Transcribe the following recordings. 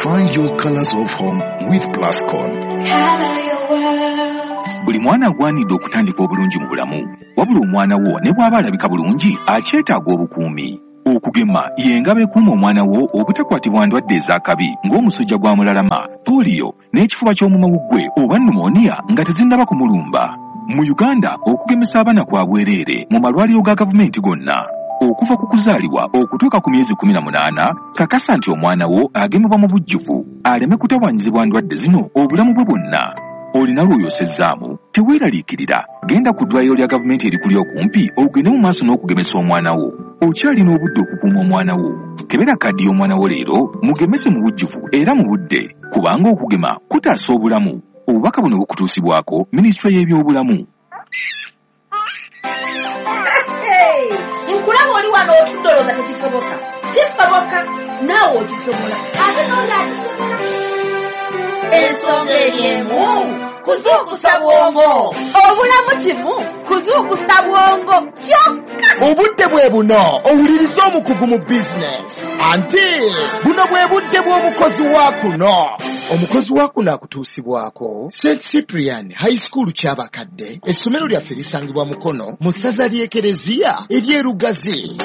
Find your colors of home with Plascon. Color your world. Buli mwana agwanidde okutandika obulungi mu bulamu, wabula omwana wo ne bw'aba alabika bulungi akyetaaga obukuumi. Okugema y'engabo ekuuma omwana wo obutakwatibwa ndwadde ez'akabi ng'omusujja gwa mulalama, polio n'ekifuba ky'omumawuggwe oba pneumonia nga tezinnaba kumulumba. Mu Uganda okugemesa abaana kwa bwereere mu malwaliro ga gavumenti gonna. Okuva ku kuzaalibwa okutuuka ku myezi 18, kakasa nti omwana wo agemebwa mu bujjuvu aleme kutawaanyizibwa ndwadde zino obulamu bwe bwonna. Olina lw'oyosezzaamu, teweeraliikirira, genda ku ddwaliro lya gavumenti erikuli okumpi ogende mu maaso n'okugemesa omwana wo. Okyalina obudde okukuuma omwana wo. Kebera kaddi y'omwana wo leero, mugemese mu bujjuvu era mu budde, kubanga okugema kutaasa obulamu. Obubaka buno bukutuusibwako Minisitule y'ebyobulamu. Nkulaba oli wano otudoloza tekisoboka. Kisoboka naawe okisobola. Ate n'onaakisobola. Ensonga eriemu kuzuukusa bwongo. Obulamu kimu kuzuukusa bwongo kyokka. Obudde bwe buno owuliriza omukugu mu bizinesi. Anti buno bwe budde bw'omukozi wa kuno. Omukozi wa kuno akutuusibwako St. Cyprian High School ky'abakadde. Essomero lyaffe lisangibwa Mukono mu ssaza ly'Ekereziya ery'Erugazi.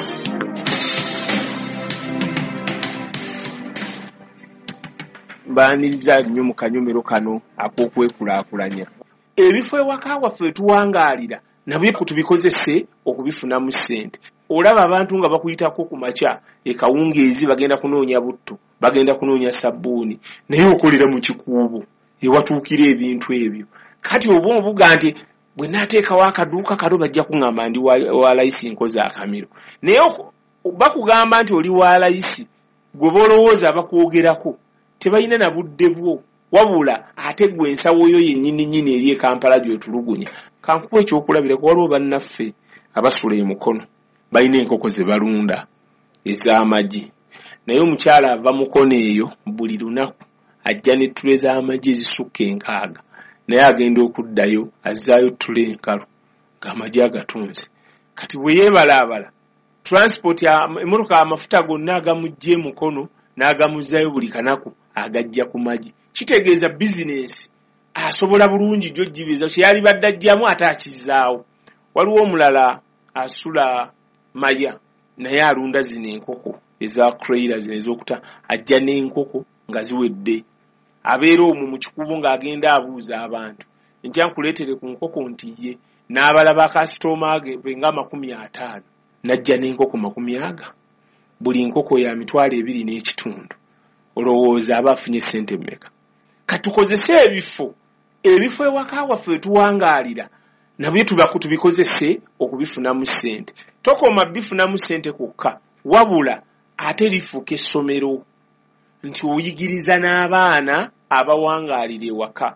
Baaniriza nnyo mu kanyomero kano ak'okwekulaakulanya. Ebifo ewaka waffe tuwangaalira nabyo tubikozese okubifunamu ssente. Olaba abantu nga bakuyitako ku makya ekawungeezi bagenda kunoonya butto, bagenda kunoonya sabbuuni, naye okolera mu kikuubo ewatuukira ebintu ebyo. Kati oba obuga nti bwe naateekawo akaduuka kalo bajja kuŋŋamba ndi wa layisi nkoze akamiro. Naye bakugamba nti oli wa layisi, gwe bolowooza bakwogerako tebalina na budde bwo, wabula ate gwe ensawo yo yennyini eri e Kampala gy'otulugunya. Kankuwa ekyokulabirako, waliwo bannaffe abasula e Mukono balina enkoko ze balunda ez'amagi, naye omukyala ava Mukono eyo buli lunaku ajja ne ttule z'amagi ezisukka 6, naye agenda okuddayo azzaayo ttule enkalu ng'amagi agatunze. Kati bwe yeebalaabala transport emmotoka amafuta gonna agamugje Mukono n'agamuzzaayo buli kanaku agajja ku magi. Kitegeeza bizinesi asobola bulungi gy'ogibeza kyeyali badde ajjamu ate akizzaawo. Waliwo omulala asula Maya naye alunda zino enkoko eza Croiler zino ez'okuta, ajja n'enkoko nga ziwedde. Abeera omwo mu kikubo ng'agenda abuuza abantu, nkya nkuleetere ku nkoko nti ye, n'abalaba kasitoma ge benga 50, n'ajja n'enkoko 50. Buli nkoko ya 2.2. Olowooza aba afunye ssente mmeka? Katukozese ebifo ewaka waffe tuwangaalira nabyo tubikozese okubifunamu ssente. Tokoma bifunamu ssente kokka, wabula ate lifuuka essomero nti oyigiriza n'abaana abawangaalira ewaka.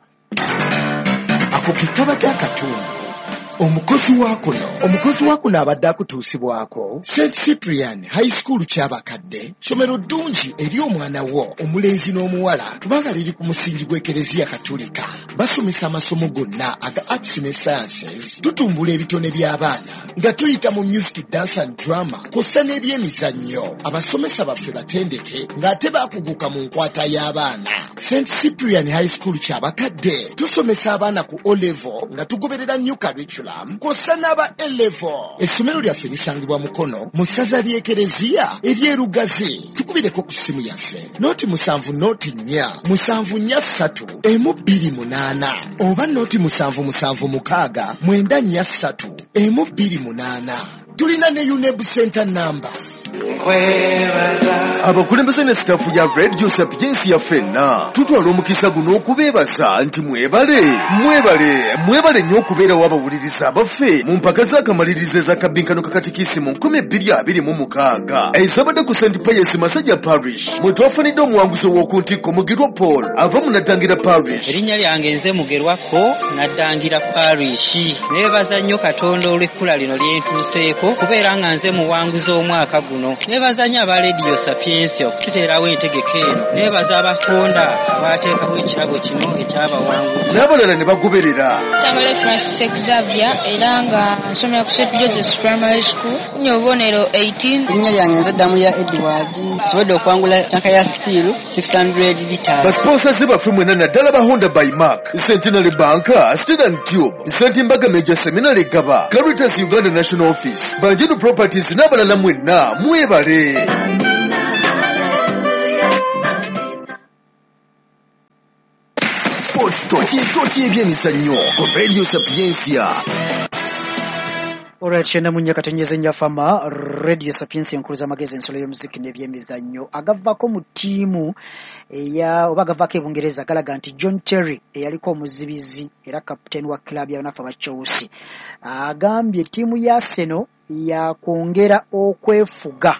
Ako kitaba ky'akatundu. Omukozi wa kuno abadde akutuusibwako St. Cyprian High School ky'abakadde, somero ddungi eri omwana wo omulenzi n'omuwala kubanga liri ku musingi gw'Ekereziya Katolika. Basomesa amasomo gonna aga arts ne sciences, tutumbula ebitone by'abaana nga tuyita mu music, dance and drama kw'ossa n'ebyemizannyo. Abasomesa baffe batendeke ng'ate baakuguka mu nkwata y'abaana. St. Cyprian High School ky'abakadde tusomesa abaana ku O-level nga tugoberera new curriculum kw'ossa n'aba A-level. Essomero lyaffe lisangibwa Mukono mu ssaza ly'Ekereziya ery'Erugazi. Tukubireko ku ssimu yaffe noti 79443 oba noti 7769443. Tulina ne UNEB center number. Abakulembeze ne sitafu ya Radio Sapiensi ya ffenna tutwala omukisa guno okubeebaza nti mwebale nnyo okubeera w'abawuliriza abaffe mu mpaka z'akamalirizo ez'akabinkano kakatikisi mu 2026 ezabadde ku St. Pius Masajja Parish mwe twafunidde omuwanguzi w'okuntikko Mugirwa Paul ava mu Naddangira Parish. Erinnya lyange nze Mugirwako, Naddangira Parish. Neebaza nnyo Katonda olw'ekkula lino lyentuuseeko kubeera nga nze muwanguzi omwaka guno. Nebaza aba Radio Sapiensia okututeerawo entegeka eno. Nebaza abafonda abateekawo ekirabo kino ekyabawanguzi. N'abalala ne bagoberera. Tamale Francis Xavier era nga nsomera ku St. Joseph's Primary School. Nyobonero 18. Linnya lyange nzaddamu ya Edward. Sobodde okwangula tanka ya steel 600 liters. Basponsaze baffe mwena naddala ba Honda by Mark, Centenary Bank, Steel and Tube, St. Mbaga Major Seminary Gaba, Caritas Uganda National Office, Banjinu Properties n'abalala mwenna mwebale. Sports Talk ebyemizannyo ku Radio Sapiensia. Alright, shena munya katonyeze nyafama Radio Sapiensia nkuluza magezi ensolo y'omuziki n'ebyemizannyo agavako mu tiimu obagavako ebungereza galaga nti John Terry eyaliko omuzibizi era kapiteni wa club y'abanafu aba Chelsea agambye tiimu ya Arsenal yakwongera okwefuga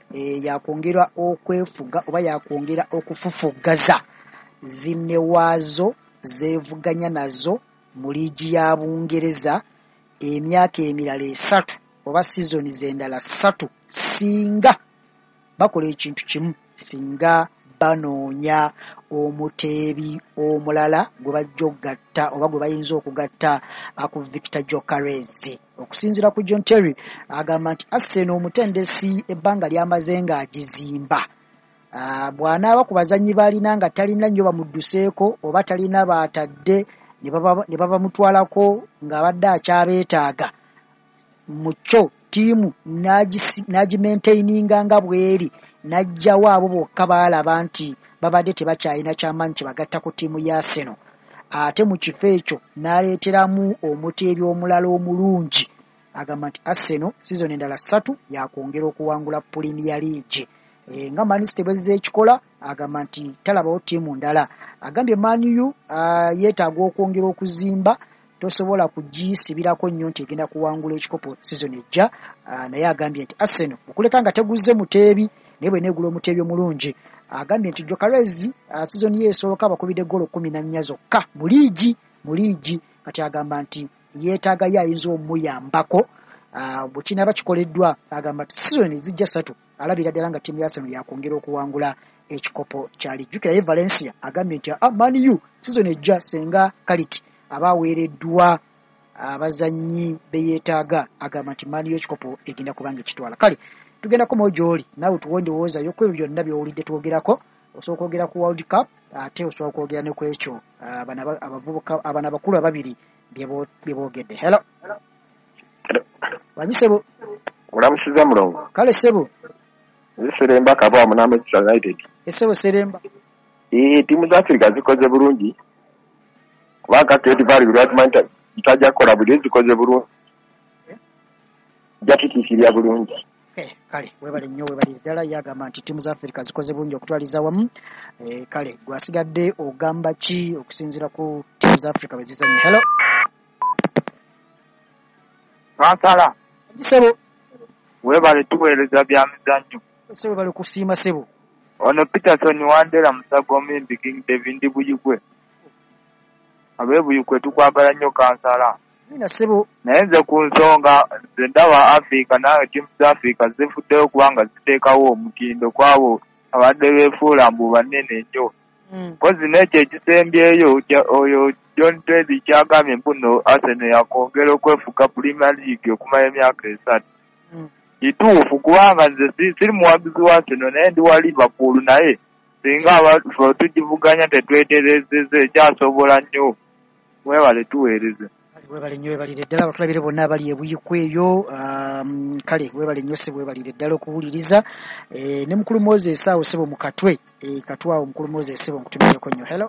oba yakwongera okufufugaza zinne waazo zevuganya nazo mu liigi ya Bungereza emyaka emirala 3 oba seasoni z'endala 3 singa bakola ekintu kimu, singa banoonya omuteebi omulala gwe bajja okugatta oba gwe bayinza okugatta ku Victor Gyokeres. Okusinziira ku John Terry agamba nti Arsenal omutendesi ebbanga lyamaze nga agizimba. Bw'anaaba ku bazannyi balina nga talina nnyo bamudduseeko oba talina baatadde ne baba mutwalako ng'abadde akyabeetaaga mucyo tiimu n'agimaintaininga nga bweri n'ajjawo abo bokka baalaba nti babadde tebakyalina kyamaanyi kye bagatta ku tiimu ya Arsenal. Ate mu kifo ekyo n'aleeteramu omuteebi omulala omulungi. Agamba nti Arsenal season endala 3 yakwongera okuwangula Premier League. Nga Manchester bwezze ekikola agamba nti talabawo tiimu ndala. Agambye Man U yeetaaga okwongera okuzimba, tosobola kugisibirako nnyo nti egenda kuwangula ekikopo season ejja. Naye agambye nti Arsenal okuleka nga teguzze muteebi naye bwe neegula omuteebi omulungi. Agambye nti Gyokeres season ye esooka bakubidde goolo 14 zokka mu liigi kati agamba nti yeetaaga ye ayinza omuyambako. Bwe kinaaba kikoleddwa agamba nti season ezijja 3 alabira ddala nga tiimu ya Arsenal yakwongera okuwangula ekikopo kya liigi. Jjukira ye Valencia agambye nti Man U season ejja senga Kaliki aba aweereddwa abazannyi beyeetaaga agamba nti Man U ekikopo egenda kubanga ekitwala. Kale tugendako mojooli naawe tuwondewooza yokweyo byonna byowulidde twogerako. Osobola kwogera ku World Cup ate osobola kwogera ne ku ekyo abavubuka abana abakulu ababiri bye boogedde. Hello. Wanyisebo. Ulamusiza mulongo. Kale sebo. Seremba kaba muname United. Esebo Seremba. Timu za Afrika zikoze bulungi. Kubanga Cape Verde Ratmanta itajja kola buli zikoze bulungi. Jatikisirya bulungi. Kale webale nnyo webale ddala yagamba nti timu za Afrika zikoze bulungi okutwaliza wamu. Kale gwasigadde ogamba ki okusinziira ku timu za Afrika bwe zizannya. Hello. Kansala. Sebo. Webale tuweereza bya mizannyo. Sebo bale kusiima sebo. Ono Peterson Wandera Musagomi King David Buyugwe. Abe Buyugwe tukwagala nnyo Kansala. Nina sebo. Naye nze ku nsonga nze ndaba Afrika naye timu za Afrika zifuddeyo kubanga ziteekawo omutindo kwabo abadde beefuula mbu banene nnyo. Kozi n'ekyo ekisembyeyo oyo John Terry kyagambye mbuno Arsenal yakwongera okwefuga Premier League okumala emyaka 3. Kituufu kubanga nze siri muwagizi wa Arsenal naye ndi wa Liverpool naye singa abantu tugivuganya tetweterezeze ekyasobola nnyo. Webale tuweereze. Webale nnyo webalire ddala abatulabire bonna abali ebuyikweyo. Kale webale nnyo sebo webalire ddala okuwuliriza. Ne mukulu Moses awo sebo mu Katwe. Katwe awo mukulu Moses sebo nkutumireko nnyo. Hello.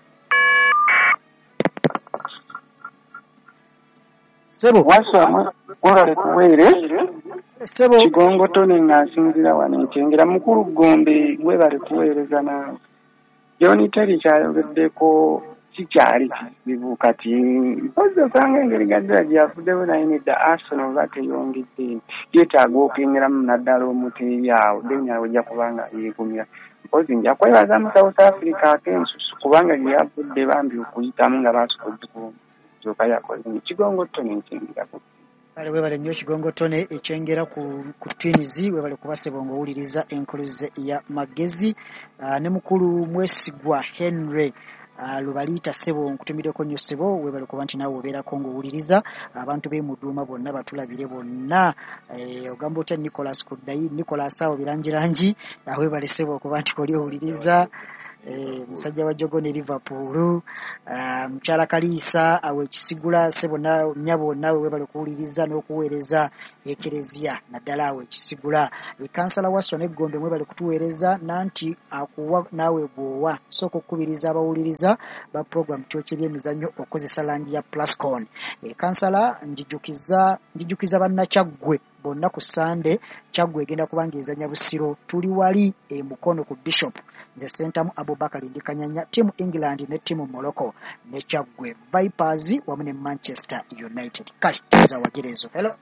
Sebo. Wasama webale tuweere. Sebo. Kigongo Tony ng'asinzira wano Nkyengera mukulu Gombe webale tuweereza naawe. John Terry kyayogeddeko kikyali kizibu kati mpozi osanga engeri gaddala gyafuddewo naye nedda Arsenal bateyongedde yeetaaga okengeramu naddala omuteebi awo denyawe ojja kubanga yeegumira mpozi nja kwebaza mu South Africa akensusu kubanga gyeyavudde bambi okuyitamu nga basobola okuzoka yakoze Kigongo Tony Nkyengera. Kale webale nnyo kigongotone ekyengera ku twinizi webale kuba Ssebongo owuliriza enkuluze ya magezi ne mukulu Mwesigwa Henry Lubalita Ssebo nkutumireko nnyo Ssebo webale kuba nti naawe obeerako ng'owuliriza abantu b'emuduuma bonna batulabire bonna ogamba otya Nicholas Kuddayi Nicholas awo birangirangi webale Ssebo okuba nti koli owuliriza musajja wa Jogo ne Liverpool mukyala Kaliisa awe Kisigula Ssebo nnyabo nawe webale kuwuliriza n'okuweereza ekereziya naddala awe Kisigula kansala Waswa ne Gombe mwebale kutuweereza nanti akuwa naawe bwowa sooka okukubiriza abawuliriza ba program kyokye by'emizannyo okozesa langi ya Plascon kansala njijukiza bannakyaggwe bonna ku Sande Kyaggwe egenda kubanga ezanya Busiro tuli wali Mukono ku Bishop nze Sentamu Abubakar Ndikanyanya timu England ne timu Morocco ne Kyaggwe Vipers wamu ne Manchester United kale tuza wagerezo hello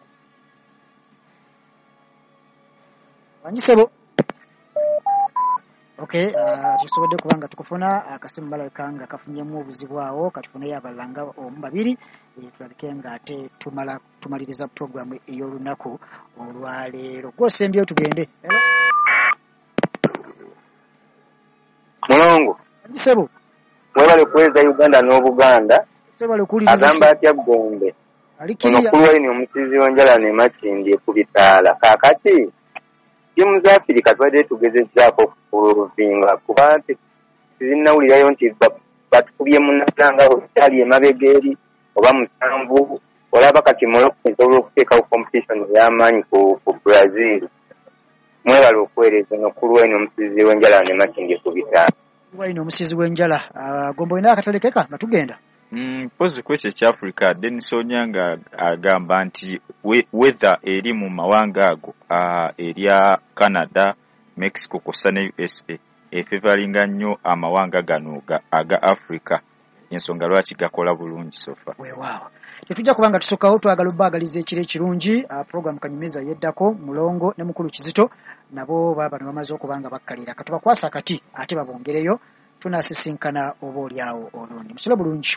Wanjisebo okay tusobodde kubanga tukufuna akasimu balabika nga kafunyemu obuzibu awo katufuneyo abalanga omubabiri tulabike nga ate tumaliriza programu ey'olunaku olwaleero gwosembyeyo tugende Mulongo Sebo webale kweza Uganda n'Obuganda agamba atya Gombe ono kulwaini omusizi w'enjala ne Makindye ku bitaala kaakati timu za Afirika twadde tugezezzaako kuluvinga kuba nti zinnawulirayo nti batukubye munnasanga okyali emabega eri oba musanvu olaba kati Morocco esobola okuteekawo competition ey'amaanyi ku Brazil mwebale okuweereza nokulwaini omusizi w'enjala ne Makindye ku bitaala waini omusizi w'enjala Gombe olina akatale keka nga tugenda Pozi kwekyo ekyafrika Dennis Onyanga agamba nti weather eri mu mawanga ago erya Canada, Mexico kosa ne USA efevalinga nnyo amawanga gano aga Africa ensonga lwaki gakola bulungi sofa. Weewaawo tetujja kubanga tusookawo twagala obbaagaliza ekiro ekirungi program kanyumiza yeddako Mulongo ne mukulu Kizito nabo baba bamaze okubanga bakkalira katubakwasa akati ate babongereyo tunasisinkana oba olyawo olundi musolo bulungi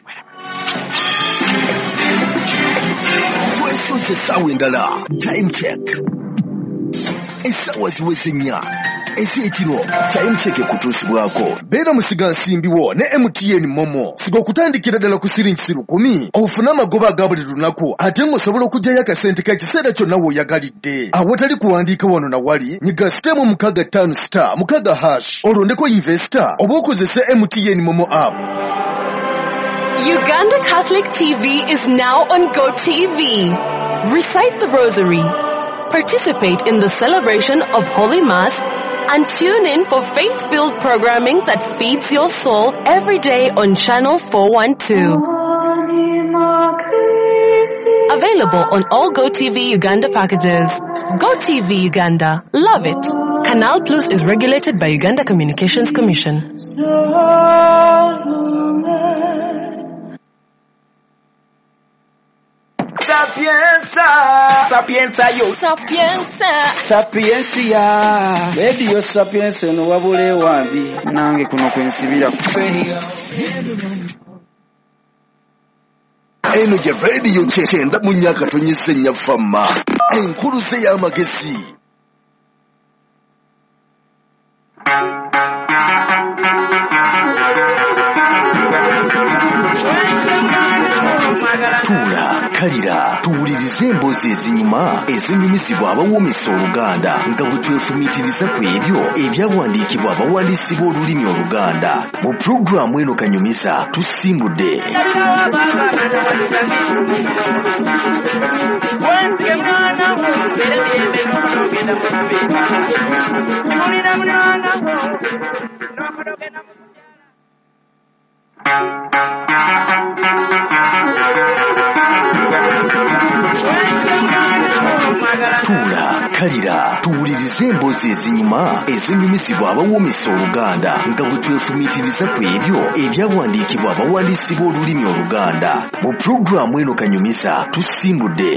twesoze essaawa endala time check essaawa ziweze nnya ez'ekiro time check ekutuusibwako beera musiga nsimbiwo ne MTN Momo siga okutandikira ddala ku siringi 10 ofune amagoba aga buli lunaku ate ng'osobola okuggyayo akasente k'ekiseera kyonna w'oyagalidde awatali kuwandiika wano na wali nyiga sitemu 65 mukaga hash olondeko investor oba okozese MTN Momo app. Uganda Catholic TV is now on GoTV. Recite the Rosary, participate in the celebration of Holy Mass, and tune in for faith-filled programming that feeds your soul every day on Channel 412. Available on all GoTV Uganda packages. GoTV Uganda. Love it. Canal Plus is regulated by Uganda Communications Commission. Sapienza yo Sapiencia Radio Sapienza no wabule wambi nange kuno kwensibira eno gye radio kyenda mu nnyaka tonyeze nnya fama enkuluze y'amagezi tuula kalira tuwulirize emboozi ezinyuma ezinyumizibwa abawoomesa Oluganda nga bwe twefumiitiriza ku ebyo ebyawandiikibwa abawandiisi b'olulimi Oluganda mu pulogulaamu eno kanyumiza tusimbudde tuula kalira tuwulirize emboozi ezinyuma ezinyumizibwa abawoomesa Oluganda nga bwe twefumiitiriza ku ebyo ebyawandiikibwa abawandiisi b'olulimi Oluganda mu pulogulaamu eno kanyumiza tusimbudde